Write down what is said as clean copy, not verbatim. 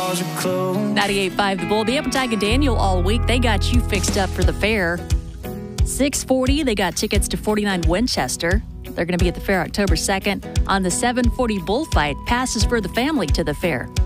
bars are closed. 98.5 The Bull. The Appetite and Daniel all week. They got you fixed up for the fair. 640, they got tickets to 49 Winchester. They're going to be at the fair October 2nd. On the 740 Bullfight, passes for the family to the fair.